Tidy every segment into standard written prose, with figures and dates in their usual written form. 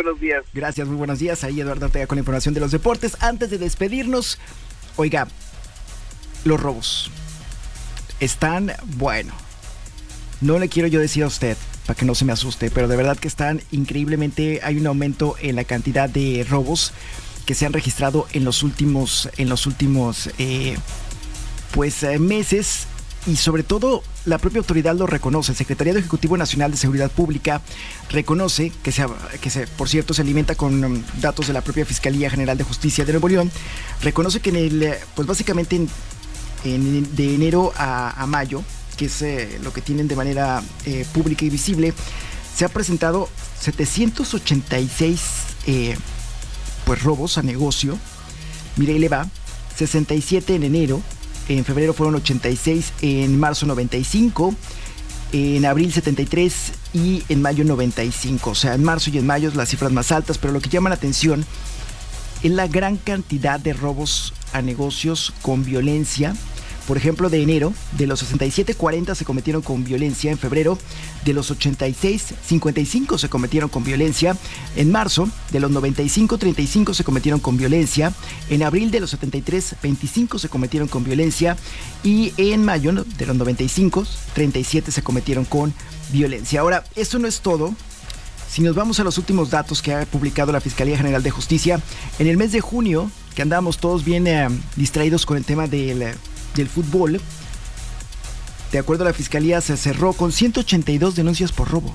buenos días. Gracias, muy buenos días. Ahí Eduardo Ortega con la información de los deportes. Antes de despedirnos, oiga, los robos están, bueno, no le quiero yo decir a usted, para que no se me asuste, pero de verdad que están increíblemente, hay un aumento en la cantidad de robos que se han registrado en los últimos meses. Y sobre todo, la propia autoridad lo reconoce. El Secretariado Ejecutivo Nacional de Seguridad Pública reconoce por cierto, se alimenta con datos de la propia Fiscalía General de Justicia de Nuevo León. Reconoce que básicamente de enero a mayo, que es lo que tienen de manera pública y visible, se ha presentado 786 robos a negocio. Mire, ahí le va, 67 en enero. En febrero fueron 86, en marzo 95, en abril 73 y en mayo 95. O sea, en marzo y en mayo las cifras más altas, pero lo que llama la atención es la gran cantidad de robos a negocios con violencia. Por ejemplo, de enero, de los 67, 40 se cometieron con violencia. En febrero, de los 86, 55 se cometieron con violencia. En marzo, de los 95, 35 se cometieron con violencia. En abril, de los 73, 25 se cometieron con violencia. Y en mayo, de los 95, 37 se cometieron con violencia. Ahora, eso no es todo. Si nos vamos a los últimos datos que ha publicado la Fiscalía General de Justicia, en el mes de junio, que andábamos todos bien distraídos con el tema del fútbol, de acuerdo a la Fiscalía, se cerró con 182 denuncias por robo.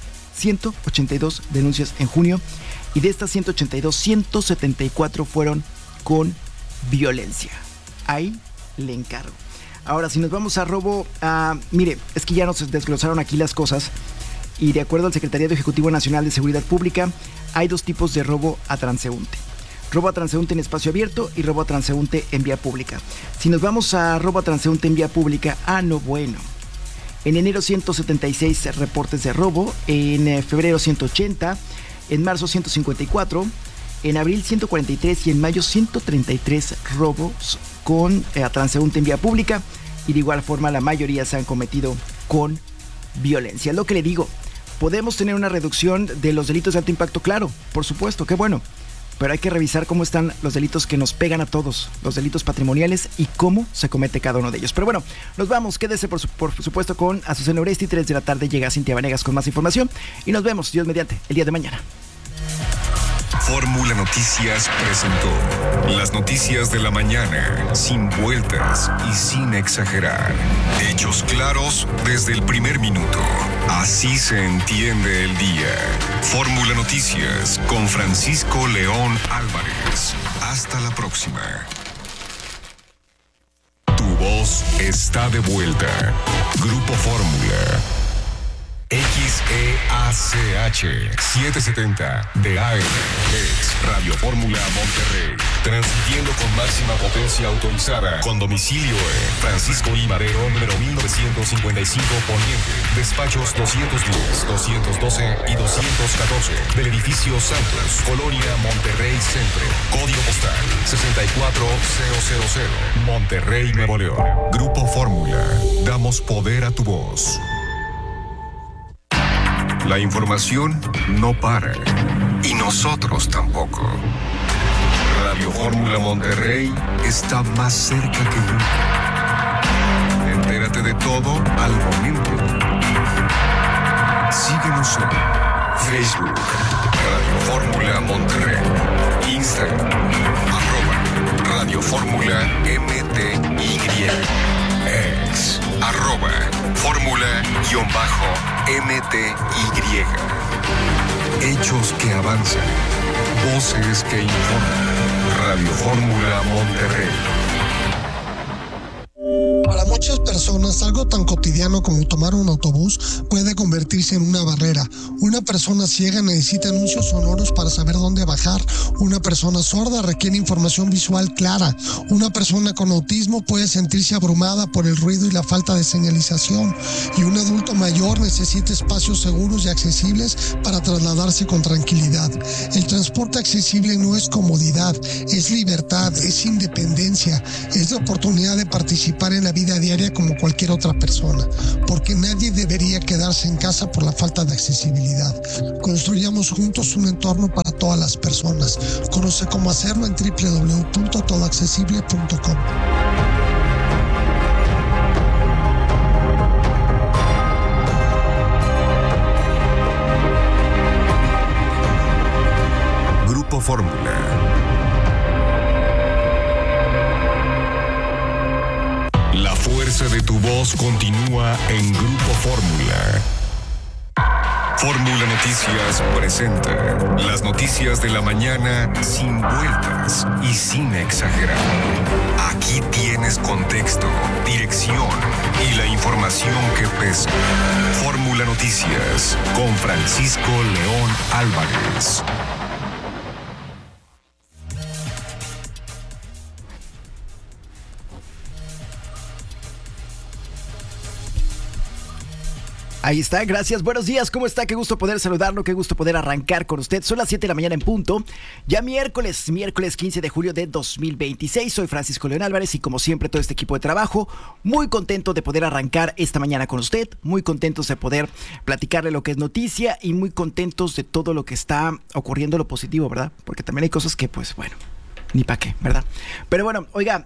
182 denuncias en junio, y de estas 182, 174 fueron con violencia. Ahí le encargo. Ahora, si nos vamos a robo, mire, es que ya nos desglosaron aquí las cosas, y de acuerdo al Secretariado Ejecutivo Nacional de Seguridad Pública, hay dos tipos de robo a transeúnte. Robo a transeúnte en espacio abierto y robo a transeúnte en vía pública. Si nos vamos a robo a transeúnte en vía pública, bueno. En enero 176 reportes de robo, en febrero 180, en marzo 154, en abril 143 y en mayo 133 robos con a transeúnte en vía pública, y de igual forma la mayoría se han cometido con violencia. Es lo que le digo, podemos tener una reducción de los delitos de alto impacto, claro, por supuesto, qué bueno. Pero hay que revisar cómo están los delitos que nos pegan a todos, los delitos patrimoniales, y cómo se comete cada uno de ellos. Pero bueno, nos vamos. Quédese por supuesto con Azucena Oresti. 3 de la tarde llega Cintia Vanegas con más información. Y nos vemos, Dios mediante, el día de mañana. Fórmula Noticias presentó las noticias de la mañana, sin vueltas y sin exagerar. Hechos claros desde el primer minuto. Así se entiende el día. Fórmula Noticias con Francisco León Álvarez. Hasta la próxima. Tu voz está de vuelta. Grupo Fórmula. XEACH 770 de AM es Radio Fórmula Monterrey, transmitiendo con máxima potencia autorizada, con domicilio en Francisco I. Madero, número 1955 Poniente, despachos 210, 212 y 214 del edificio Santos, Colonia Monterrey Centro, código postal 64000, Monterrey, Nuevo León. Grupo Fórmula, damos poder a tu voz. La información no para, y nosotros tampoco. Radio Fórmula Monterrey está más cerca que nunca. Entérate de todo al momento. Síguenos en Facebook, Radio Fórmula Monterrey, Instagram, @Radio Fórmula MTY, ex, @Fórmula_MTY. Hechos que avanzan, voces que informan. Radio Fórmula Monterrey. Para muchas personas, algo tan cotidiano como tomar un autobús puede convertirse en una barrera. Una persona ciega necesita anuncios sonoros para saber dónde bajar. Una persona sorda requiere información visual clara. Una persona con autismo puede sentirse abrumada por el ruido y la falta de señalización. Y un adulto mayor necesita espacios seguros y accesibles para trasladarse con tranquilidad. El transporte accesible no es comodidad, es libertad, es independencia, es la oportunidad de participar en la vida vida diaria como cualquier otra persona, porque nadie debería quedarse en casa por la falta de accesibilidad. Construyamos juntos un entorno para todas las personas. Conoce cómo hacerlo en www.todoaccesible.com. Grupo Fórmula. La fuerza de tu voz continúa en Grupo Fórmula. Fórmula Noticias presenta las noticias de la mañana sin vueltas y sin exagerar. Aquí tienes contexto, dirección y la información que pesa. Fórmula Noticias con Francisco León Álvarez. Ahí está, gracias, buenos días, ¿cómo está? Qué gusto poder saludarlo, qué gusto poder arrancar con usted. Son las 7 de la mañana en punto, ya miércoles 15 de julio de 2026. Soy Francisco León Álvarez y como siempre todo este equipo de trabajo, muy contento de poder arrancar esta mañana con usted, muy contentos de poder platicarle lo que es noticia y muy contentos de todo lo que está ocurriendo, lo positivo, ¿verdad? Porque también hay cosas que, pues bueno, ni pa' qué, ¿verdad? Pero bueno, oiga,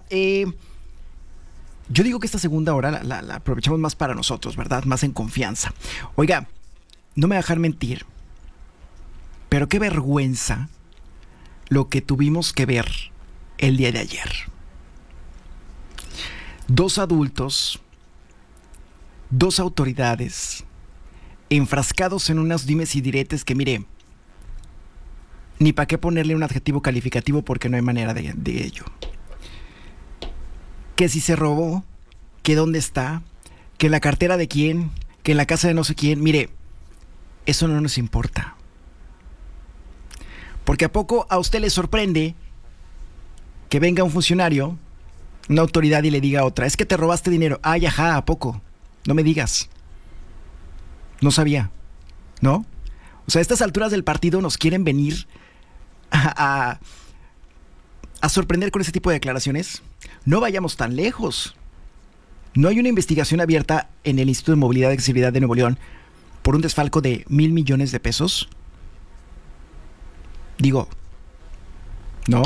yo digo que esta segunda hora la aprovechamos más para nosotros, ¿verdad? Más en confianza. Oiga, no me voy a dejar mentir, pero qué vergüenza lo que tuvimos que ver el día de ayer. 2 adultos, 2 autoridades, enfrascados en unas dimes y diretes que, mire, ni para qué ponerle un adjetivo calificativo porque no hay manera de ello. Que si se robó, que dónde está, que en la cartera de quién, que en la casa de no sé quién. Mire, eso no nos importa. Porque ¿a poco a usted le sorprende que venga un funcionario, una autoridad y le diga a otra, es que te robaste dinero? Ay, ajá, ¿a poco? No me digas. No sabía, ¿no? O sea, a estas alturas del partido nos quieren venir a sorprender con ese tipo de declaraciones. No vayamos tan lejos. No hay una investigación abierta en el Instituto de Movilidad y Accesibilidad de Nuevo León por un desfalco de 1,000 millones de pesos. Digo, ¿no?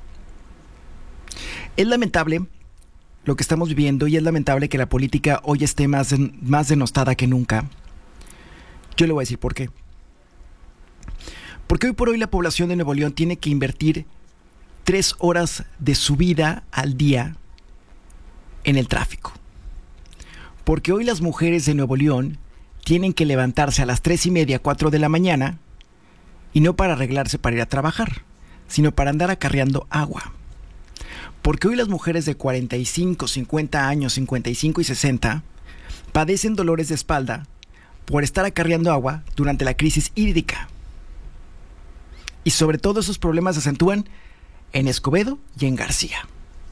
Es lamentable lo que estamos viviendo y es lamentable que la política hoy esté más denostada que nunca. Yo le voy a decir por qué. Porque hoy por hoy la población de Nuevo León tiene que invertir 3 horas de su vida al día en el tráfico. Porque hoy las mujeres de Nuevo León tienen que levantarse a las 3:30, 4 de la mañana, y no para arreglarse para ir a trabajar, sino para andar acarreando agua. Porque hoy las mujeres de 45, 50 años, 55 y 60 padecen dolores de espalda por estar acarreando agua durante la crisis hídrica. Y sobre todo esos problemas se acentúan en Escobedo y en García.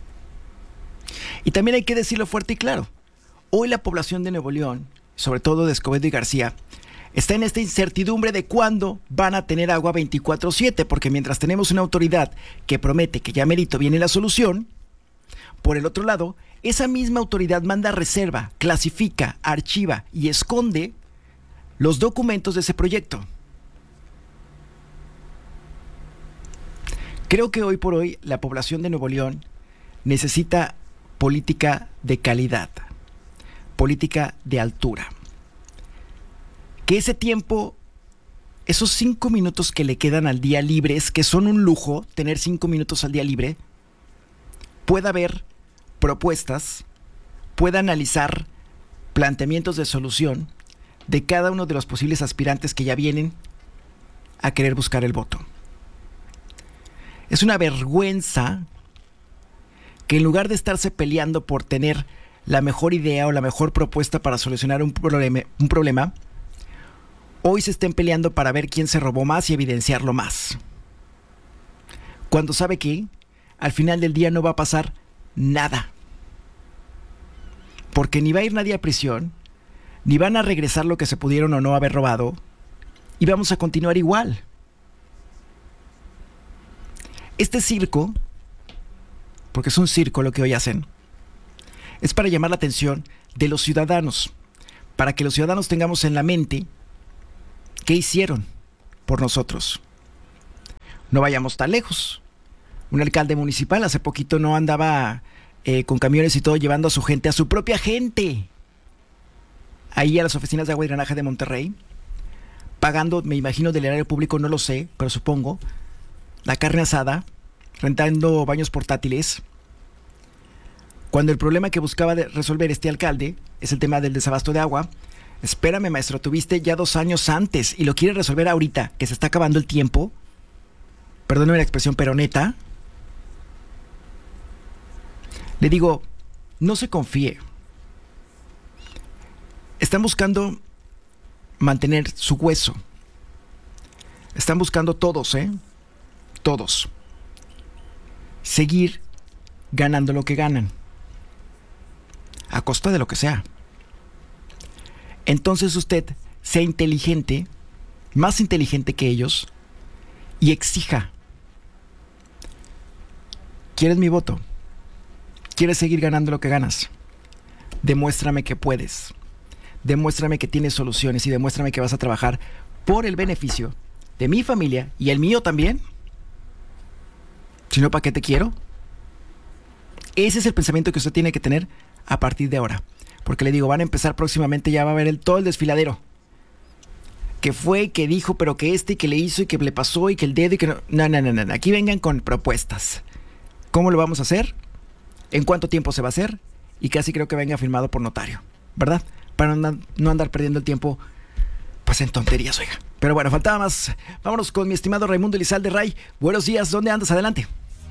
Y también hay que decirlo fuerte y claro. Hoy la población de Nuevo León, sobre todo de Escobedo y García, está en esta incertidumbre de cuándo van a tener agua 24/7, porque mientras tenemos una autoridad que promete que ya merito viene la solución, por el otro lado, esa misma autoridad manda reserva, clasifica, archiva y esconde los documentos de ese proyecto. Creo que hoy por hoy la población de Nuevo León necesita política de calidad, política de altura. Que ese tiempo, esos 5 minutos que le quedan al día libres, que son un lujo tener 5 minutos al día libre, pueda haber propuestas, pueda analizar planteamientos de solución de cada uno de los posibles aspirantes que ya vienen a querer buscar el voto. Es una vergüenza que en lugar de estarse peleando por tener la mejor idea o la mejor propuesta para solucionar un problema, hoy se estén peleando para ver quién se robó más y evidenciarlo más. Cuando sabe que al final del día no va a pasar nada. Porque ni va a ir nadie a prisión, ni van a regresar lo que se pudieron o no haber robado, y vamos a continuar igual. Este circo, porque es un circo lo que hoy hacen, es para llamar la atención de los ciudadanos, para que los ciudadanos tengamos en la mente qué hicieron por nosotros. No vayamos tan lejos. Un alcalde municipal hace poquito no andaba con camiones y todo llevando a su gente, a su propia gente, ahí a las oficinas de agua y drenaje de Monterrey, pagando, me imagino, del erario público, no lo sé, pero supongo, la carne asada, rentando baños portátiles, cuando el problema que buscaba resolver este alcalde es el tema del desabasto de agua. Espérame, maestro, tuviste ya 2 años antes y lo quieres resolver ahorita, que se está acabando el tiempo. Perdóneme la expresión, pero neta. Le digo, no se confíe. Están buscando mantener su hueso. Están buscando todos, todos, seguir ganando lo que ganan, a costa de lo que sea. Entonces usted sea inteligente, más inteligente que ellos, y exija. ¿Quieres mi voto? ¿Quieres seguir ganando lo que ganas? Demuéstrame que puedes. Demuéstrame que tienes soluciones y demuéstrame que vas a trabajar por el beneficio de mi familia y el mío también. Si no, ¿para qué te quiero? Ese es el pensamiento que usted tiene que tener a partir de ahora. Porque le digo, van a empezar próximamente, ya va a haber todo el desfiladero. Que fue, que dijo, pero que y que le hizo, y que le pasó, y que el dedo, y que no. No. Aquí vengan con propuestas. ¿Cómo lo vamos a hacer? ¿En cuánto tiempo se va a hacer? Y casi creo que venga firmado por notario, ¿verdad? Para no andar perdiendo el tiempo, pues en tonterías, oiga. Pero bueno, faltaba más. Vámonos con mi estimado Raimundo Elizalde. Ray, buenos días, ¿dónde andas? Adelante.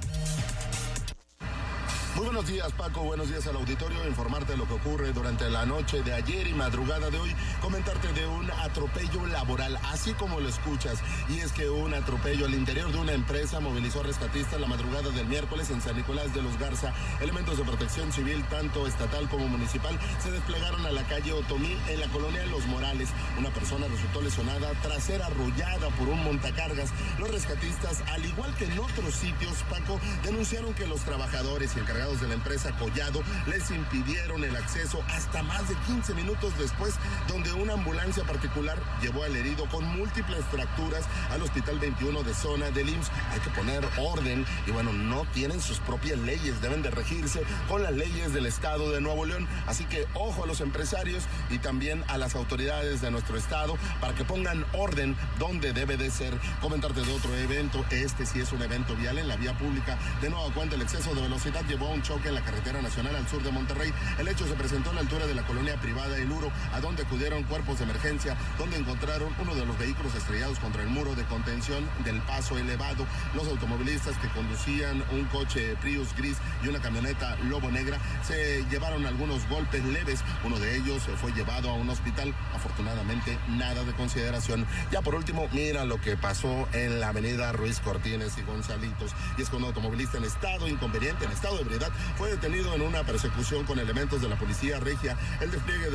Buenos días, Paco, buenos días al auditorio. Informarte de lo que ocurre durante la noche de ayer y madrugada de hoy. Comentarte de un atropello laboral, así como lo escuchas. Y es que un atropello al interior de una empresa movilizó a rescatistas la madrugada del miércoles en San Nicolás de los Garza. Elementos de protección civil, tanto estatal como municipal, se desplegaron a la calle Otomí en la colonia Los Morales. Una persona resultó lesionada tras ser arrollada por un montacargas. Los rescatistas, al igual que en otros sitios, Paco, denunciaron que los trabajadores y encargados de la empresa Collado les impidieron el acceso hasta más de 15 minutos después, donde una ambulancia particular llevó al herido con múltiples fracturas al Hospital 21 de zona del IMSS. Hay que poner orden y bueno, no tienen sus propias leyes, deben de regirse con las leyes del estado de Nuevo León, así que ojo a los empresarios y también a las autoridades de nuestro estado para que pongan orden donde debe de ser. Comentarte de otro evento, este sí es un evento vial en la vía pública. De nueva cuenta, el exceso de velocidad llevó a un choque en la carretera nacional al sur de Monterrey. El hecho se presentó a la altura de la colonia privada El Uro, a donde acudieron cuerpos de emergencia, donde encontraron uno de los vehículos estrellados contra el muro de contención del paso elevado. Los automovilistas que conducían un coche Prius gris y una camioneta Lobo negra se llevaron algunos golpes leves. Uno de ellos fue llevado a un hospital. Afortunadamente, nada de consideración. Ya por último, mira lo que pasó en la avenida Ruiz Cortines y Gonzalitos. Y es que un automovilista en estado inconveniente, en estado de ebriedad, fue detenido en una persecución con elementos de la policía regia. El despliegue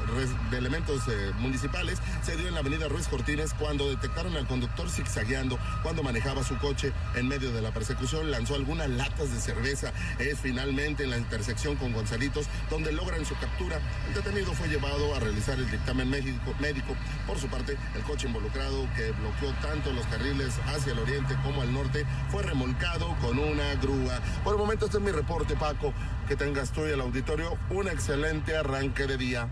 de elementos municipales se dio en la avenida Ruiz Cortines cuando detectaron al conductor zigzagueando cuando manejaba su coche. En medio de la persecución lanzó algunas latas de cerveza. Es finalmente en la intersección con Gonzalitos donde logran su captura. El detenido fue llevado a realizar el dictamen médico. Por su parte, el coche involucrado, que bloqueó tanto los carriles hacia el oriente como al norte, fue remolcado con una grúa. Por el momento este es mi reporte, Paco. Que tengas tú y el auditorio un excelente arranque de día.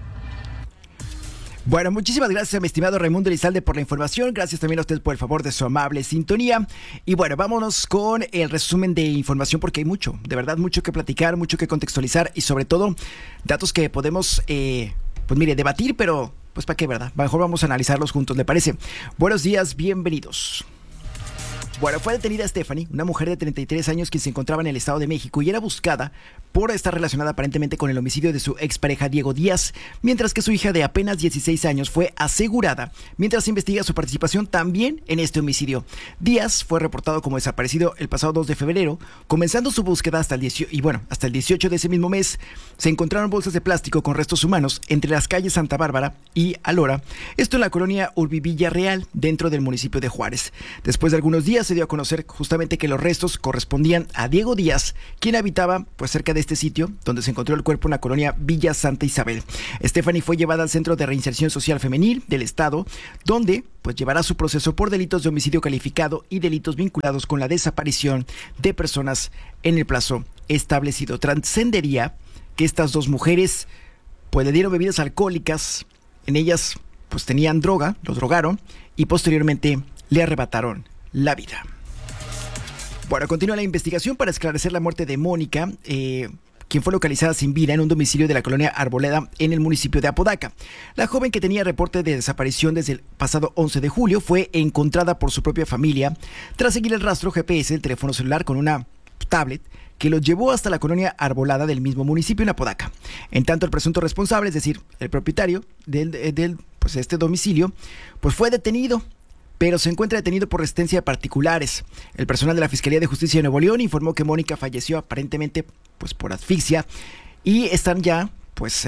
Bueno, muchísimas gracias a mi estimado Raimundo Elizalde por la información. Gracias también a usted por el favor de su amable sintonía. Y bueno, vámonos con el resumen de información porque hay mucho, de verdad, mucho que platicar, mucho que contextualizar y sobre todo datos que podemos, pues mire, debatir, pero pues para qué, ¿verdad? Mejor vamos a analizarlos juntos, ¿le parece? Buenos días, bienvenidos. Bueno, fue detenida Stephanie, una mujer de 33 años que se encontraba en el Estado de México y era buscada por estar relacionada aparentemente con el homicidio de su expareja Diego Díaz, mientras que su hija de apenas 16 años fue asegurada mientras se investiga su participación también en este homicidio. Díaz fue reportado como desaparecido el pasado 2 de febrero, comenzando su búsqueda hasta el 18 de ese mismo mes. Se encontraron bolsas de plástico con restos humanos entre las calles Santa Bárbara y Alora, esto en la colonia Urbivilla Real, dentro del municipio de Juárez. Después de algunos días se dio a conocer justamente que los restos correspondían a Diego Díaz, quien habitaba pues cerca de este sitio donde se encontró el cuerpo en la colonia Villa Santa Isabel. Stephanie fue llevada al Centro de Reinserción Social Femenil del Estado, donde pues llevará su proceso por delitos de homicidio calificado y delitos vinculados con la desaparición de personas en el plazo establecido. Trascendería que estas dos mujeres pues le dieron bebidas alcohólicas, en ellas pues tenían droga, los drogaron y posteriormente le arrebataron la vida. Bueno, continúa la investigación para esclarecer la muerte de Mónica, quien fue localizada sin vida en un domicilio de la colonia Arboleda en el municipio de Apodaca. La joven, que tenía reporte de desaparición desde el pasado 11 de julio, fue encontrada por su propia familia tras seguir el rastro GPS del teléfono celular con una tablet que lo llevó hasta la colonia Arbolada del mismo municipio en Apodaca. En tanto, el presunto responsable, es decir, el propietario del pues este domicilio, pues fue detenido, pero se encuentra detenido por resistencia de particulares. El personal de la Fiscalía de Justicia de Nuevo León informó que Mónica falleció aparentemente pues por asfixia y están ya pues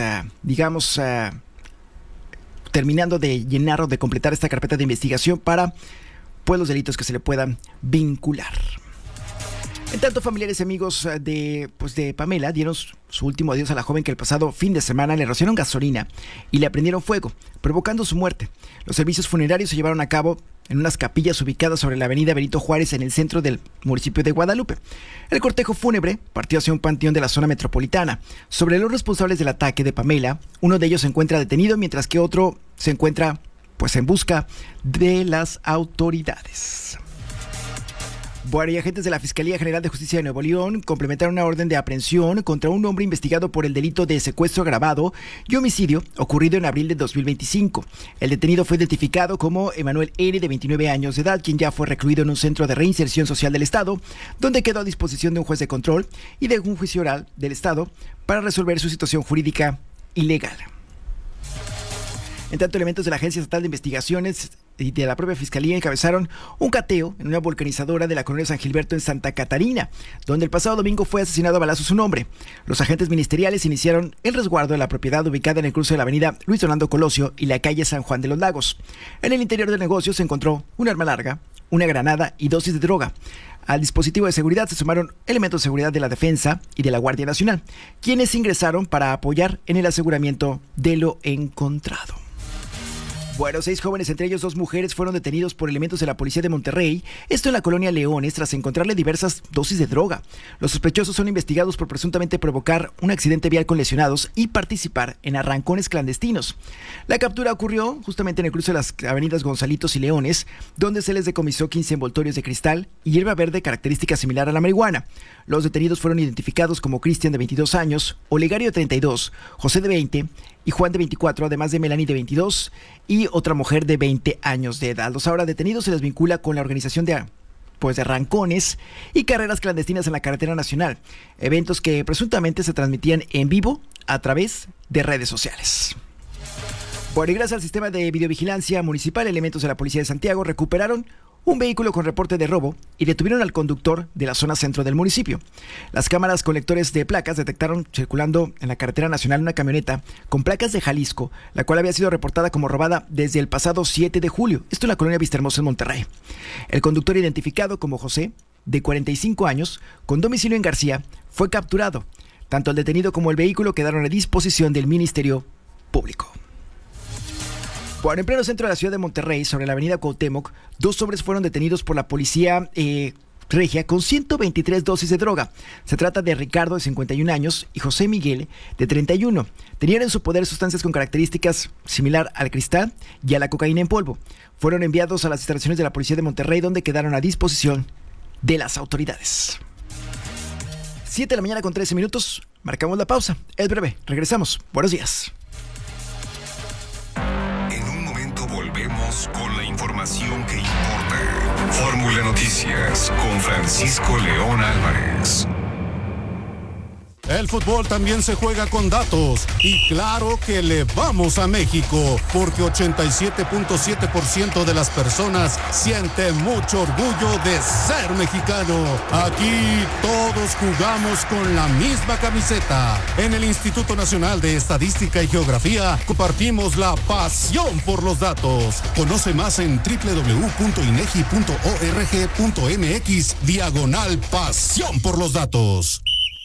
terminando de llenar o de completar esta carpeta de investigación para pues los delitos que se le puedan vincular. En tanto, familiares y amigos de Pamela dieron su último adiós a la joven que el pasado fin de semana le rociaron gasolina y le prendieron fuego, provocando su muerte. Los servicios funerarios se llevaron a cabo en unas capillas ubicadas sobre la avenida Benito Juárez en el centro del municipio de Guadalupe. El cortejo fúnebre partió hacia un panteón de la zona metropolitana. Sobre los responsables del ataque de Pamela, uno de ellos se encuentra detenido, mientras que otro se encuentra pues en busca de las autoridades. Bueno, y agentes de la Fiscalía General de Justicia de Nuevo León complementaron una orden de aprehensión contra un hombre investigado por el delito de secuestro agravado y homicidio ocurrido en abril de 2025. El detenido fue identificado como Emanuel N., de 29 años de edad, quien ya fue recluido en un centro de reinserción social del Estado, donde quedó a disposición de un juez de control y de un juicio oral del Estado para resolver su situación jurídica y legal. En tanto, elementos de la Agencia Estatal de Investigaciones y de la propia Fiscalía encabezaron un cateo en una vulcanizadora de la colonia San Gilberto en Santa Catarina, donde el pasado domingo fue asesinado a balazos un hombre. Los agentes ministeriales iniciaron el resguardo de la propiedad ubicada en el cruce de la avenida Luis Donaldo Colosio y la calle San Juan de los Lagos. En el interior del negocio se encontró un arma larga, una granada y dosis de droga. Al dispositivo de seguridad se sumaron elementos de seguridad de la Defensa y de la Guardia Nacional, quienes ingresaron para apoyar en el aseguramiento de lo encontrado. Bueno, 6 jóvenes, entre ellos 2 mujeres, fueron detenidos por elementos de la policía de Monterrey, esto en la colonia Leones, tras encontrarle diversas dosis de droga. Los sospechosos son investigados por presuntamente provocar un accidente vial con lesionados y participar en arrancones clandestinos. La captura ocurrió justamente en el cruce de las avenidas Gonzalitos y Leones, donde se les decomisó 15 envoltorios de cristal y hierba verde, característica similar a la marihuana. Los detenidos fueron identificados como Cristian, de 22 años, Olegario, de 32, José, de 20 y Juan, de 24, además de Melanie, de 22 y otra mujer de 20 años de edad. Los ahora detenidos se les vincula con la organización de arrancones y carreras clandestinas en la carretera nacional, eventos que presuntamente se transmitían en vivo a través de redes sociales. Bueno, y gracias al sistema de videovigilancia municipal, elementos de la Policía de Santiago recuperaron un vehículo con reporte de robo y detuvieron al conductor de la zona centro del municipio. Las cámaras con lectores de placas detectaron circulando en la carretera nacional una camioneta con placas de Jalisco, la cual había sido reportada como robada desde el pasado 7 de julio, esto en la colonia Vistahermosa en Monterrey. El conductor, identificado como José, de 45 años, con domicilio en García, fue capturado. Tanto el detenido como el vehículo quedaron a disposición del Ministerio Público. Bueno, en pleno centro de la ciudad de Monterrey, sobre la avenida Cuauhtémoc, 2 hombres fueron detenidos por la policía regia con 123 dosis de droga. Se trata de Ricardo, de 51 años, y José Miguel, de 31. Tenían en su poder sustancias con características similar al cristal y a la cocaína en polvo. Fueron enviados a las instalaciones de la policía de Monterrey, donde quedaron a disposición de las autoridades. 7 de la mañana con 13 minutos. Marcamos la pausa. Es breve. Regresamos. Buenos días. Volvemos con la información que importa. Fórmula Noticias con Francisco León Álvarez. El fútbol también se juega con datos y claro que le vamos a México porque 87.7% de las personas siente mucho orgullo de ser mexicano. Aquí todos jugamos con la misma camiseta. En el Instituto Nacional de Estadística y Geografía compartimos la pasión por los datos. Conoce más en www.inegi.org.mx/pasión por los datos.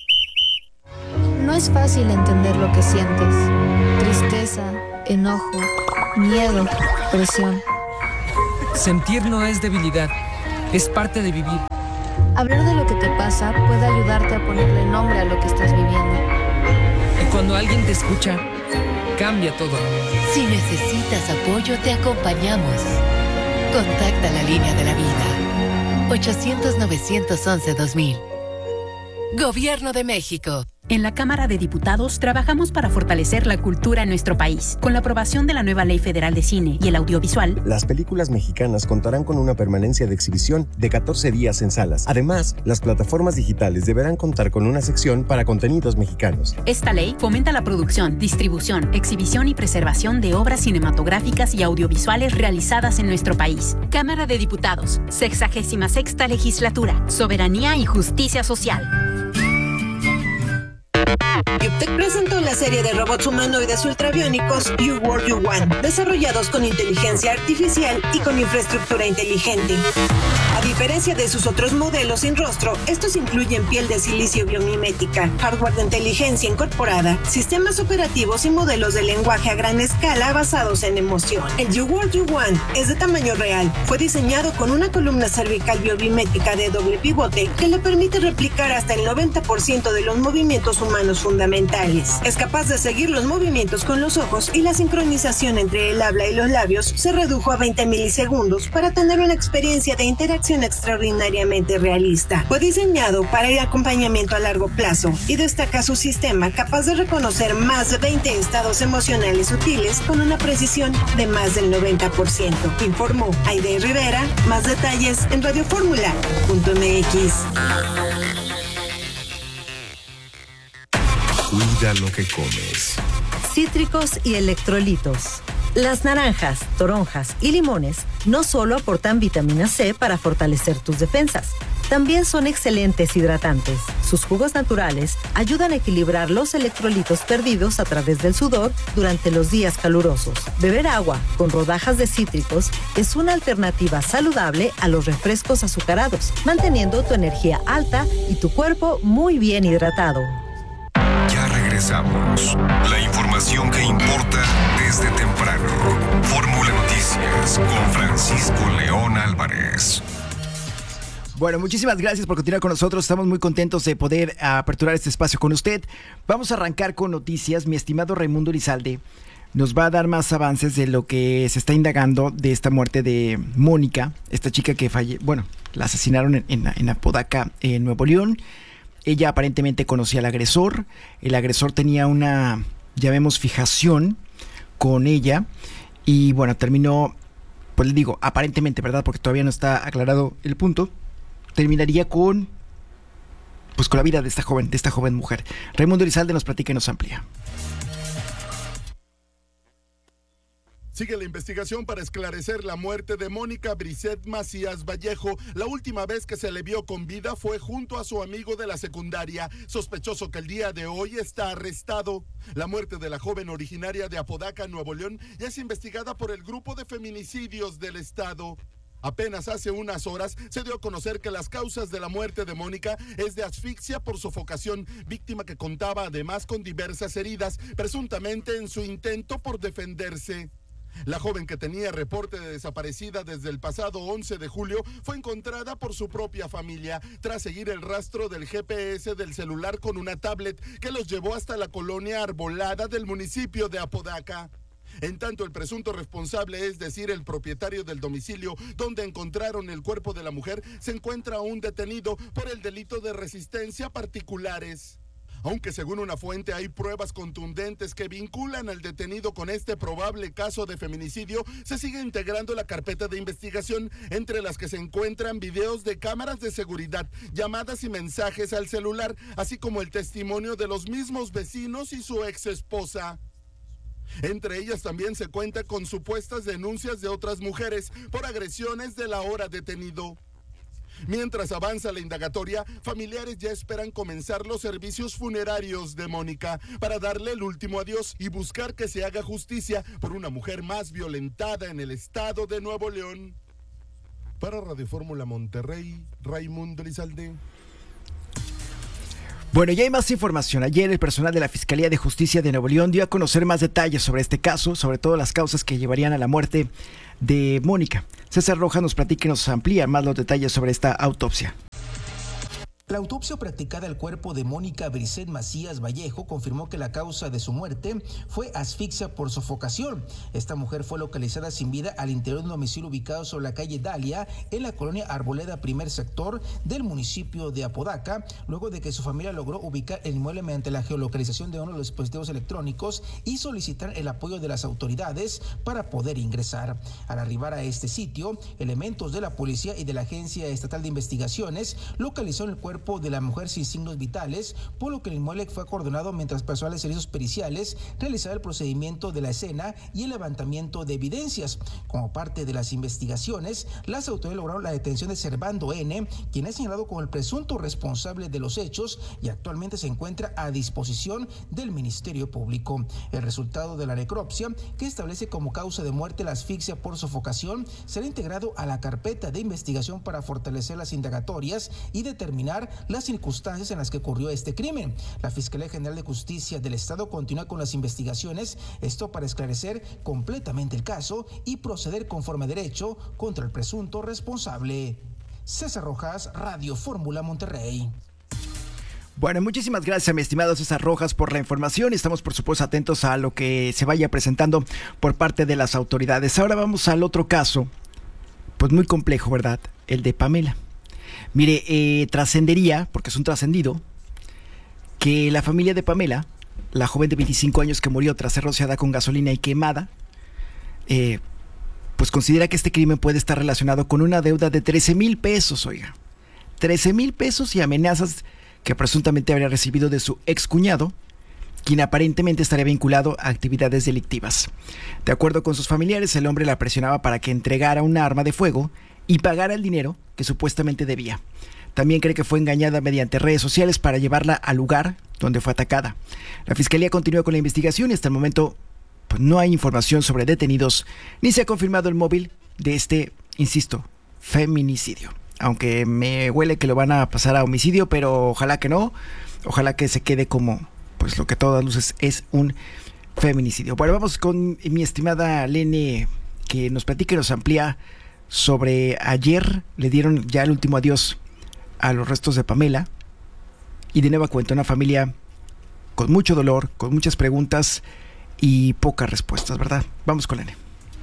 No es fácil entender lo que sientes. Tristeza, enojo, miedo, presión. Sentir no es debilidad, es parte de vivir. Hablar de lo que te pasa puede ayudarte a ponerle nombre a lo que estás viviendo. Y cuando alguien te escucha, cambia todo. Si necesitas apoyo, te acompañamos. Contacta la línea de la vida. 800-911-2000. Gobierno de México. En la Cámara de Diputados trabajamos para fortalecer la cultura en nuestro país. Con la aprobación de la nueva Ley Federal de Cine y el Audiovisual, las películas mexicanas contarán con una permanencia de exhibición de 14 días en salas. Además, las plataformas digitales deberán contar con una sección para contenidos mexicanos. Esta ley fomenta la producción, distribución, exhibición y preservación de obras cinematográficas y audiovisuales realizadas en nuestro país. Cámara de Diputados, 66ª Legislatura, Soberanía y Justicia Social. Yuptec presentó la serie de robots humanoides ultrabiónicos You World You Want, desarrollados con inteligencia artificial y con infraestructura inteligente. A diferencia de sus otros modelos sin rostro, estos incluyen piel de silicio biomimética, hardware de inteligencia incorporada, sistemas operativos y modelos de lenguaje a gran escala basados en emoción. El You World You Want es de tamaño real. Fue diseñado con una columna cervical biomimética de doble pivote que le permite replicar hasta el 90% de los movimientos humanos fundamentales. Es capaz de seguir los movimientos con los ojos y la sincronización entre el habla y los labios se redujo a 20 milisegundos para tener una experiencia de interacción extraordinariamente realista. Fue diseñado para el acompañamiento a largo plazo y destaca su sistema capaz de reconocer más de 20 estados emocionales sutiles con una precisión de más del 90%. Informó Aide Rivera. Más detalles en radioformula.mx. Cuida lo que comes. Cítricos y electrolitos. Las naranjas, toronjas y limones no solo aportan vitamina C para fortalecer tus defensas, también son excelentes hidratantes. Sus jugos naturales ayudan a equilibrar los electrolitos perdidos a través del sudor durante los días calurosos. Beber agua con rodajas de cítricos es una alternativa saludable a los refrescos azucarados, manteniendo tu energía alta y tu cuerpo muy bien hidratado. Ya regresamos. La información que importa desde temprano. Fórmula Noticias con Francisco León Álvarez. Bueno, muchísimas gracias por continuar con nosotros. Estamos muy contentos de poder aperturar este espacio con usted. Vamos a arrancar con noticias. Mi estimado Raimundo Elizalde nos va a dar más avances de lo que se está indagando de esta muerte de Mónica, esta chica que la asesinaron en Apodaca, en Nuevo León. Ella aparentemente conocía al agresor. El agresor tenía una, llamemos, fijación con ella. Y bueno, terminó, pues le digo, aparentemente, ¿verdad? Porque todavía no está aclarado el punto. Terminaría con la vida de esta joven mujer. Raimundo Elizalde nos platica y nos amplía. Sigue la investigación para esclarecer la muerte de Mónica Brissette Macías Vallejo. La última vez que se le vio con vida fue junto a su amigo de la secundaria, sospechoso que el día de hoy está arrestado. La muerte de la joven originaria de Apodaca, Nuevo León, ya es investigada por el Grupo de Feminicidios del Estado. Apenas hace unas horas se dio a conocer que las causas de la muerte de Mónica es de asfixia por sofocación, víctima que contaba además con diversas heridas, presuntamente en su intento por defenderse. La joven, que tenía reporte de desaparecida desde el pasado 11 de julio, fue encontrada por su propia familia tras seguir el rastro del GPS del celular con una tablet que los llevó hasta la colonia Arbolada del municipio de Apodaca. En tanto, el presunto responsable, es decir, el propietario del domicilio donde encontraron el cuerpo de la mujer, se encuentra aún detenido por el delito de resistencia a particulares. Aunque según una fuente hay pruebas contundentes que vinculan al detenido con este probable caso de feminicidio, se sigue integrando la carpeta de investigación, entre las que se encuentran videos de cámaras de seguridad, llamadas y mensajes al celular, así como el testimonio de los mismos vecinos y su exesposa. Entre ellas también se cuenta con supuestas denuncias de otras mujeres por agresiones del ahora detenido. Mientras avanza la indagatoria, familiares ya esperan comenzar los servicios funerarios de Mónica para darle el último adiós y buscar que se haga justicia por una mujer más violentada en el estado de Nuevo León. Para Radio Fórmula Monterrey, Raimundo Elizalde. Bueno, ya hay más información. Ayer el personal de la Fiscalía de Justicia de Nuevo León dio a conocer más detalles sobre este caso, sobre todo las causas que llevarían a la muerte de Mónica. César Rojas nos platica y nos amplía más los detalles sobre esta autopsia. La autopsia practicada al cuerpo de Mónica Bricet Macías Vallejo confirmó que la causa de su muerte fue asfixia por sofocación. Esta mujer fue localizada sin vida al interior de un domicilio ubicado sobre la calle Dalia, en la colonia Arboleda, primer sector del municipio de Apodaca, luego de que su familia logró ubicar el inmueble mediante la geolocalización de uno de los dispositivos electrónicos y solicitar el apoyo de las autoridades para poder ingresar. Al arribar a este sitio, elementos de la policía y de la Agencia Estatal de Investigaciones localizaron el cuerpo de la mujer sin signos vitales, por lo que el inmueble fue acordonado mientras personal de servicios periciales realizaba el procedimiento de la escena y el levantamiento de evidencias. Como parte de las investigaciones, las autoridades lograron la detención de Servando N., quien es señalado como el presunto responsable de los hechos y actualmente se encuentra a disposición del Ministerio Público. El resultado de la necropsia, que establece como causa de muerte la asfixia por sofocación, será integrado a la carpeta de investigación para fortalecer las indagatorias y determinar las circunstancias en las que ocurrió este crimen. La Fiscalía General de Justicia del Estado continúa con las investigaciones, esto para esclarecer completamente el caso y proceder conforme a derecho contra el presunto responsable. César Rojas, Radio Fórmula Monterrey. Bueno, muchísimas gracias, mi estimado César Rojas, por la información. Estamos, por supuesto, atentos a lo que se vaya presentando por parte de las autoridades. Ahora vamos al otro caso, pues muy complejo, ¿verdad? El de Pamela. Mire, trascendería, porque es un trascendido, que la familia de Pamela, la joven de 25 años que murió tras ser rociada con gasolina y quemada, pues considera que este crimen puede estar relacionado con una deuda de 13,000 pesos, oiga. 13,000 pesos y amenazas que presuntamente habría recibido de su excuñado, quien aparentemente estaría vinculado a actividades delictivas. De acuerdo con sus familiares, el hombre la presionaba para que entregara un arma de fuego y pagara el dinero que supuestamente debía. También cree que fue engañada mediante redes sociales para llevarla al lugar donde fue atacada. La Fiscalía continúa con la investigación y hasta el momento pues, no hay información sobre detenidos ni se ha confirmado el móvil de este, insisto, feminicidio. Aunque me huele que lo van a pasar a homicidio, pero ojalá que no. Ojalá que se quede como pues lo que a todas luces es un feminicidio. Bueno, vamos con mi estimada Lene, que nos platica y nos amplía sobre ayer le dieron ya el último adiós a los restos de Pamela y de nueva cuenta una familia con mucho dolor, con muchas preguntas y pocas respuestas, ¿verdad? Vamos con Lene.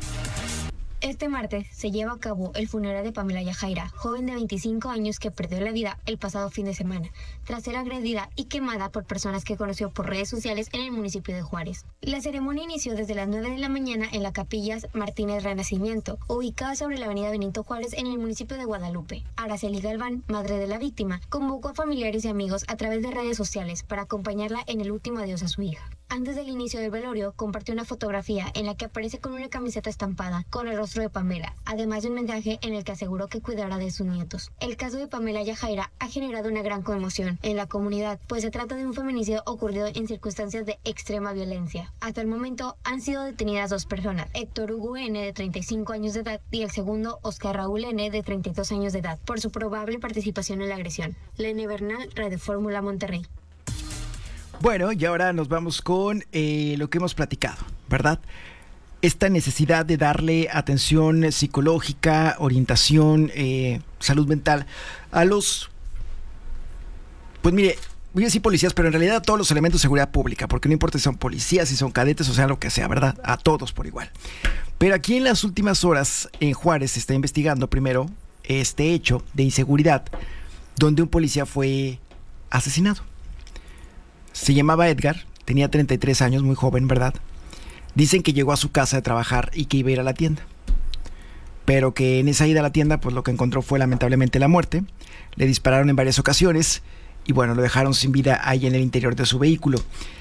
Este martes se lleva a cabo el funeral de Pamela Yajaira, joven de 25 años que perdió la vida el pasado fin de semana, tras ser agredida y quemada por personas que conoció por redes sociales en el municipio de Juárez. La ceremonia inició desde las 9 de la mañana en la Capilla Martínez Renacimiento, ubicada sobre la avenida Benito Juárez en el municipio de Guadalupe. Araceli Galván, madre de la víctima, convocó a familiares y amigos a través de redes sociales para acompañarla en el último adiós a su hija. Antes del inicio del velorio, compartió una fotografía en la que aparece con una camiseta estampada con el rostro de Pamela, además de un mensaje en el que aseguró que cuidará de sus nietos. El caso de Pamela Yajaira ha generado una gran conmoción en la comunidad, pues se trata de un feminicidio ocurrido en circunstancias de extrema violencia. Hasta el momento han sido detenidas 2 personas, Héctor Hugo N., de 35 años de edad, y el segundo, Oscar Raúl N., de 32 años de edad, por su probable participación en la agresión. Lene Bernal, Radio Fórmula Monterrey. Bueno, y ahora nos vamos con lo que hemos platicado, ¿verdad? Esta necesidad de darle atención psicológica, orientación, salud mental a los, pues mire, voy a decir policías, pero en realidad a todos los elementos de seguridad pública, porque no importa si son policías, si son cadetes, o sea, lo que sea, ¿verdad? A todos por igual. Pero aquí en las últimas horas, en Juárez, se está investigando primero este hecho de inseguridad, donde un policía fue asesinado. Se llamaba Edgar, tenía 33 años, muy joven, ¿verdad? Dicen que llegó a su casa de trabajar y que iba a ir a la tienda. Pero que en esa ida a la tienda, pues lo que encontró fue lamentablemente la muerte. Le dispararon en varias ocasiones y bueno, lo dejaron sin vida ahí en el interior de su vehículo.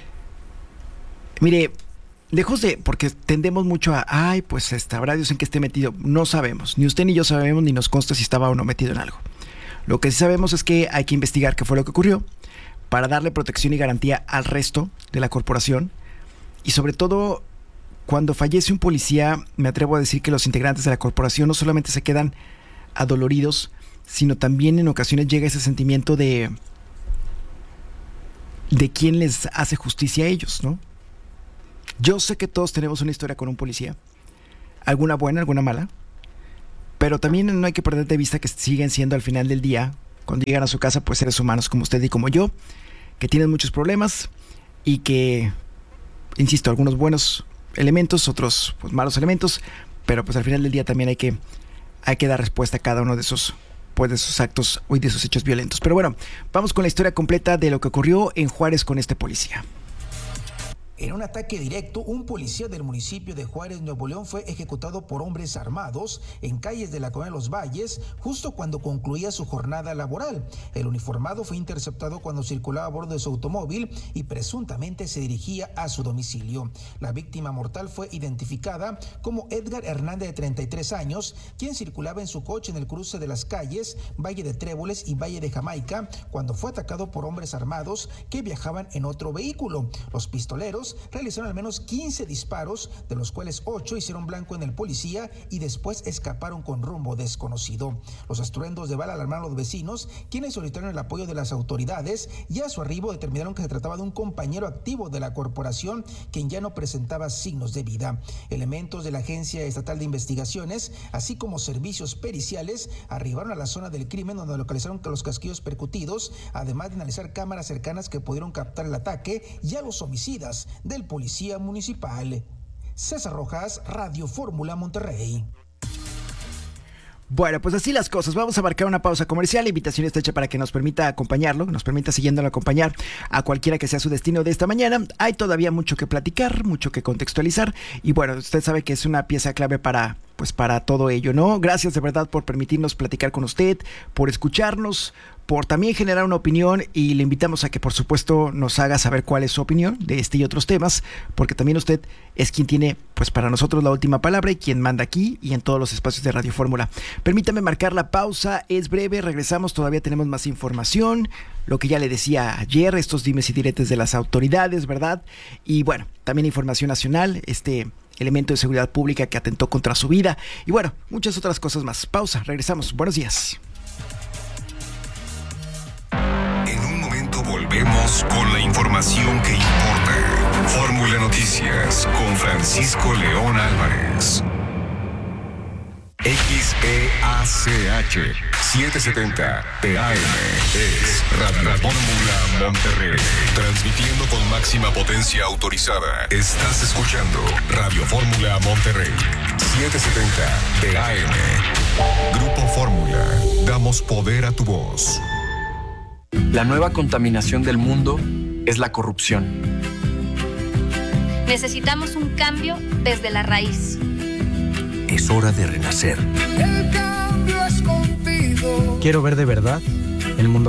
Mire, lejos de, porque tendemos mucho a, ay, pues sabrá Dios en qué esté metido. No sabemos, ni usted ni yo sabemos, ni nos consta si estaba o no metido en algo. Lo que sí sabemos es que hay que investigar qué fue lo que ocurrió para darle protección y garantía al resto de la corporación. Y sobre todo, cuando fallece un policía, me atrevo a decir que los integrantes de la corporación no solamente se quedan adoloridos, sino también en ocasiones llega ese sentimiento de quién les hace justicia a ellos, ¿no? Yo sé que todos tenemos una historia con un policía, alguna buena, alguna mala, pero también no hay que perder de vista que siguen siendo al final del día, cuando llegan a su casa, pues seres humanos como usted y como yo, que tienen muchos problemas y que, insisto, algunos buenos elementos, otros pues malos elementos, pero pues al final del día también hay que dar respuesta a cada uno de esos actos y de esos hechos violentos. Pero bueno, vamos con la historia completa de lo que ocurrió en Juárez con este policía. En un ataque directo, un policía del municipio de Juárez, Nuevo León, fue ejecutado por hombres armados en calles de la colonia Los Valles, justo cuando concluía su jornada laboral. El uniformado fue interceptado cuando circulaba a bordo de su automóvil y presuntamente se dirigía a su domicilio. La víctima mortal fue identificada como Edgar Hernández, de 33 años, quien circulaba en su coche en el cruce de las calles Valle de Tréboles y Valle de Jamaica, cuando fue atacado por hombres armados que viajaban en otro vehículo. Los pistoleros realizaron al menos 15 disparos, de los cuales 8 hicieron blanco en el policía y después escaparon con rumbo desconocido. Los estruendos de bala alarmaron a los vecinos, quienes solicitaron el apoyo de las autoridades, y a su arribo determinaron que se trataba de un compañero activo de la corporación, quien ya no presentaba signos de vida. Elementos de la Agencia Estatal de Investigaciones, así como servicios periciales, arribaron a la zona del crimen, donde localizaron los casquillos percutidos, además de analizar cámaras cercanas que pudieron captar el ataque y a los homicidas del policía municipal. César Rojas, Radio Fórmula, Monterrey. Bueno, pues así las cosas. Vamos a marcar una pausa comercial. La invitación está hecha para que nos permita acompañarlo, nos permita siguiéndolo acompañar a cualquiera que sea su destino de esta mañana. Hay todavía mucho que platicar, mucho que contextualizar y bueno, usted sabe que es una pieza clave para todo ello, ¿no? Gracias de verdad por permitirnos platicar con usted, por escucharnos, por también generar una opinión, y le invitamos a que por supuesto nos haga saber cuál es su opinión de este y otros temas, porque también usted es quien tiene pues para nosotros la última palabra y quien manda aquí y en todos los espacios de Radio Fórmula. Permítame marcar la pausa, es breve, regresamos, todavía tenemos más información, lo que ya le decía ayer, estos dimes y diretes de las autoridades, ¿verdad? Y bueno, también información nacional, elemento de seguridad pública que atentó contra su vida y bueno, muchas otras cosas más. Pausa, regresamos. Buenos días. En un momento volvemos con la información que importa. Fórmula Noticias con Francisco León Álvarez. XEACH 770 TAM es Radio Fórmula Monterrey, transmitiendo con máxima potencia autorizada. Estás escuchando Radio Fórmula Monterrey 770 TAM. Grupo Fórmula, damos poder a tu voz. La nueva contaminación del mundo es la corrupción. Necesitamos un cambio desde la raíz. Es hora de renacer. El cambio es contigo. Quiero ver de verdad el mundo